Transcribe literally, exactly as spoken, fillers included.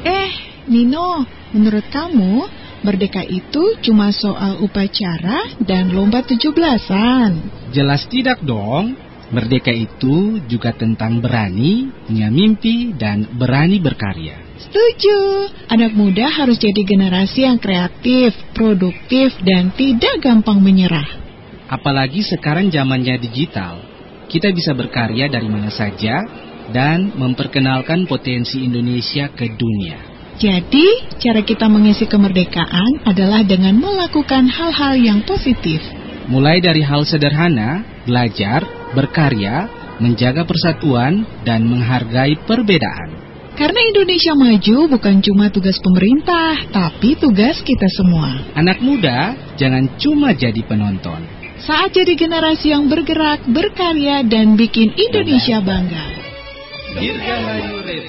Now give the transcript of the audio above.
Eh, Nino, menurut kamu, merdeka itu cuma soal upacara dan lomba tujuh belasan? Jelas tidak dong. Merdeka itu juga tentang berani, punya mimpi, dan berani berkarya. Setuju. Anak muda harus jadi generasi yang kreatif, produktif, dan tidak gampang menyerah. Apalagi sekarang zamannya digital. Kita bisa berkarya dari mana saja dan memperkenalkan potensi Indonesia ke dunia. Jadi, cara kita mengisi kemerdekaan adalah dengan melakukan hal-hal yang positif. Mulai dari hal sederhana, belajar, berkarya, menjaga persatuan, dan menghargai perbedaan. Karena Indonesia maju bukan cuma tugas pemerintah, tapi tugas kita semua. Anak muda, jangan cuma jadi penonton. Saat jadi generasi yang bergerak, berkarya, dan bikin Indonesia bangga. Dirgahayu